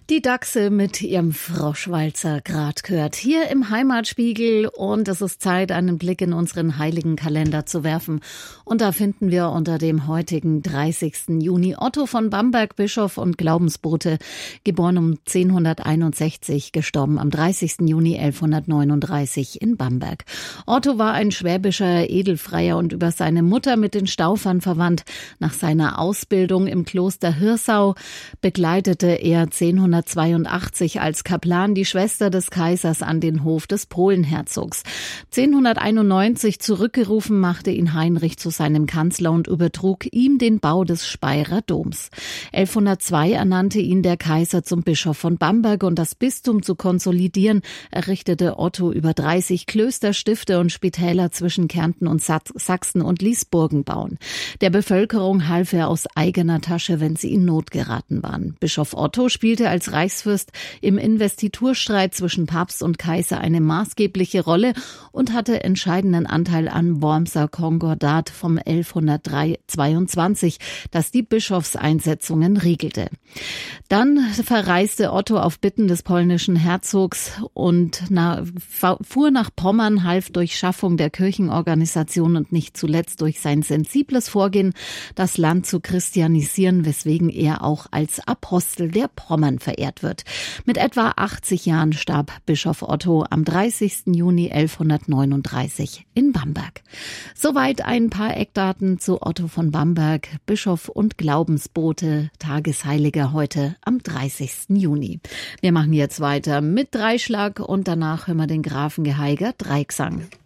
Die Dachse mit ihrem Froschwalzer grad gehört hier im Heimatspiegel und es ist Zeit, einen Blick in unseren heiligen Kalender zu werfen. Und da finden wir unter dem heutigen 30. Juni Otto von Bamberg, Bischof und Glaubensbote, geboren um 1061, gestorben am 30. Juni 1139 in Bamberg. Otto war ein schwäbischer Edelfreier und über seine Mutter mit den Staufern verwandt. Nach seiner Ausbildung im Kloster Hirsau begleitete er 1082 als Kaplan die Schwester des Kaisers an den Hof des Polenherzogs. 1091 zurückgerufen machte ihn Heinrich zu seinem Kanzler und übertrug ihm den Bau des Speyerer Doms. 1102 ernannte ihn der Kaiser zum Bischof von Bamberg und das Bistum zu konsolidieren, errichtete Otto über 30 Klöster, Stifte und Spitäler zwischen Kärnten und Sachsen und ließ Burgen bauen. Der Bevölkerung half er aus eigener Tasche, wenn sie in Not geraten waren. Bischof Otto spielte als Reichsfürst im Investiturstreit zwischen Papst und Kaiser eine maßgebliche Rolle und hatte entscheidenden Anteil an Wormser Konkordat vom 1122, das die Bischofseinsetzungen regelte. Dann verreiste Otto auf Bitten des polnischen Herzogs und fuhr nach Pommern, half durch Schaffung der Kirchenorganisation und nicht zuletzt durch sein sensibles Vorgehen, das Land zu christianisieren, weswegen er auch als Apostel der Pommern verehrt wird. Mit etwa 80 Jahren starb Bischof Otto am 30. Juni 1139 in Bamberg. Soweit ein paar Eckdaten zu Otto von Bamberg, Bischof und Glaubensbote, Tagesheiliger heute am 30. Juni. Wir machen jetzt weiter mit Dreischlag und danach hören wir den Grafen Geheiger Dreigesang.